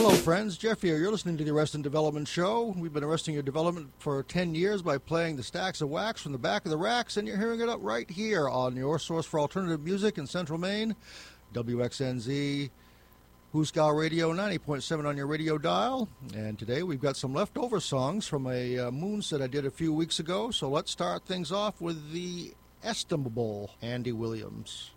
Hello, friends. Jeff here. You're listening to the Arresting Development Show. We've been arresting your development for 10 years by playing the stacks of wax from the back of the racks, and you're hearing it up right here on your source for alternative music in Central Maine, WXNZ, Hooskow Radio, 90.7 on your radio dial. And today we've got some leftover songs from a moonset I did a few weeks ago, so let's start things off with the estimable Andy Williams.